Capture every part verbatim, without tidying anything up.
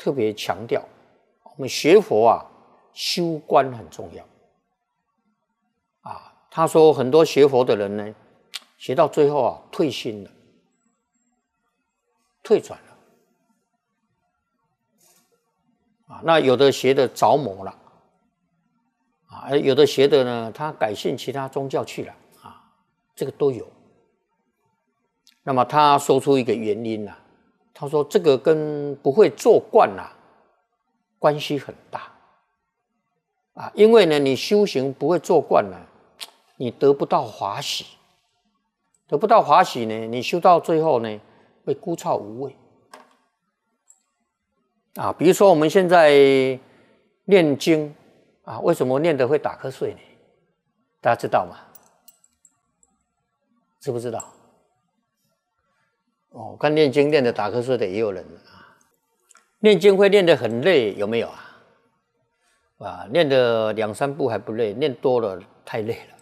特别强调，我们学佛啊，修观很重要。啊，他说很多学佛的人呢，学到最后啊，退心了，退转了。啊，那有的学的着魔了，啊，有的学的呢，他改信其他宗教去了，啊，这个都有。那么他说出一个原因啊，他说这个跟不会做观啊关系很大，啊，因为呢，你修行不会做观呢，你得不到华喜，得不到华喜呢，你修到最后呢，会枯燥无味。啊，比如说我们现在念经啊，为什么念得会打瞌睡呢？大家知道吗？知不知道？哦，看念经念得打瞌睡的也有人啊。念经会念得很累，有没有啊？啊，念得两三步还不累，念多了太累了。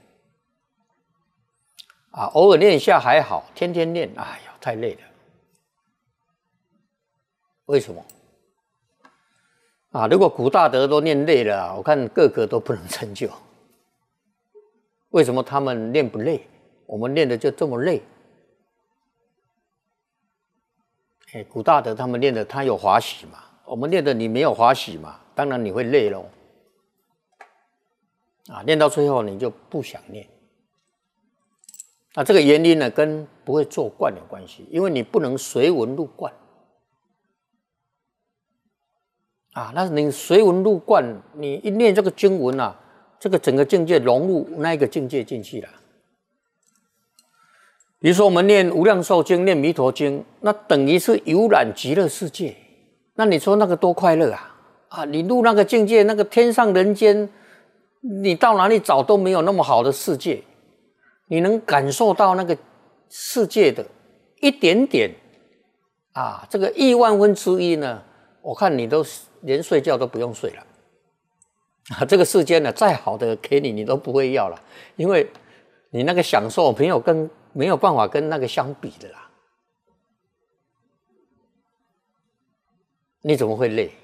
啊，偶尔念一下还好，天天念，哎呀，太累了。为什么？啊，如果古大德都念累了，我看个个都不能成就。为什么他们念不累？我们念的就这么累？哎，古大德他们念的他有华喜嘛，我们念的你没有华喜嘛，当然你会累咯。啊，念到最后你就不想念。那这个原因呢，跟不会做观有关系，因为你不能随文入观。啊，那你随文入观，你一念这个经文啊，这个整个境界融入那一个境界进去了。比如说我们念无量寿经、念弥陀经，那等于是游览极乐世界。那你说那个多快乐啊！啊，你入那个境界，那个天上人间，你到哪里找都没有那么好的世界。你能感受到那个世界的一点点啊，这个亿万分之一呢，我看你都连睡觉都不用睡了啊！这个世间呢，再好的给你，你都不会要了，因为你那个享受没有跟没有办法跟那个相比的啦。你怎么会累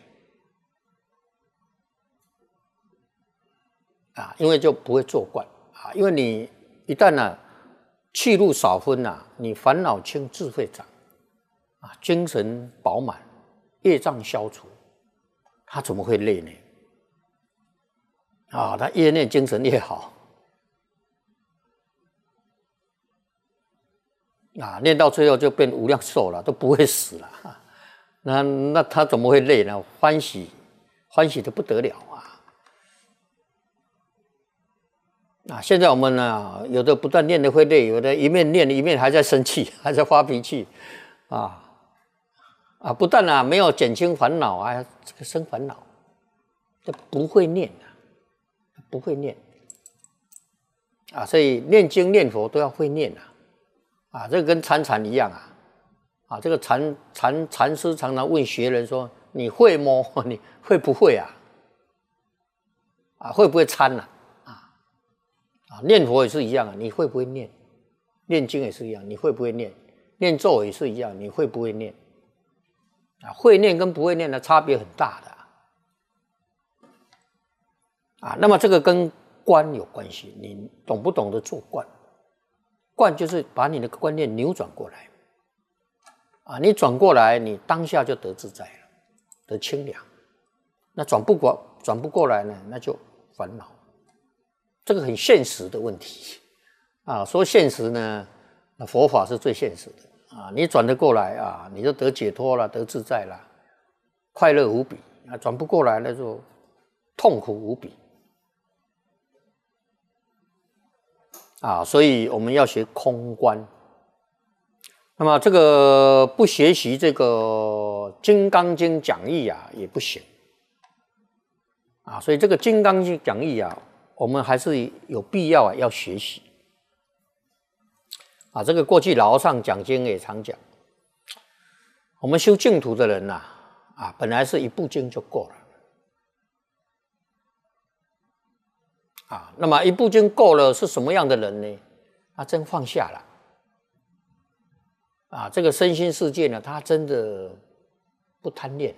啊？因为就不会做观啊，因为你一旦呢、啊、去路少分啊，你烦恼轻，智慧长啊，精神饱满，业障消除。他怎么会累呢？啊，他越念精神越好，啊，念到最后就变无量寿了，都不会死了。那那他怎么会累呢？欢喜，欢喜的不得了啊！啊，现在我们呢，有的不但念的会累，有的一面念一面还在生气，还在发脾气，啊。啊，不但啊没有减轻烦恼啊，这个生烦恼，这不会念啊，不会念啊，所以念经念佛都要会念啊，啊，这个跟参禅一样啊，啊，这个禅禅禅师常常问学人说：“你会吗？你会不会啊？啊，会不会参啊？啊，啊，念佛也是一样啊，你会不会念？念经也是一样，你会不会念？念咒也是一样，你会不会念？”啊，会念跟不会念的差别很大的啊。那么这个跟观有关系，你懂不懂得做观？观就是把你的观念扭转过来啊，你转过来，你当下就得自在了，得清凉。那转不过转不过来呢，那就烦恼。这个很现实的问题啊。说现实呢，那佛法是最现实的。啊，你转得过来啊，你就得解脱了，得自在了，快乐无比啊！转不过来那就痛苦无比啊！所以我们要学空观。那么这个不学习这个《金刚经》讲义啊，也不行啊！所以这个《金刚经》讲义啊，我们还是有必要啊，要学习。啊，这个过去老和尚讲经也常讲，我们修净土的人呐、啊，啊，本来是一部经就够了，啊，那么一部经够了是什么样的人呢？他真放下了，啊，这个身心世界呢，他真的不贪恋。